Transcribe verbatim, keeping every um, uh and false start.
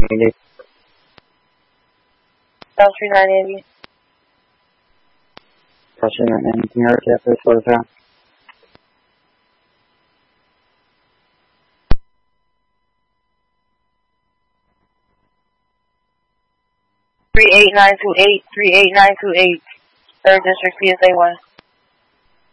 eighty. South Street nine eighty. South Street nine eighty. Can you hurry up this slow down? three eight nine two eight, three eight nine two eight, third District P S A one.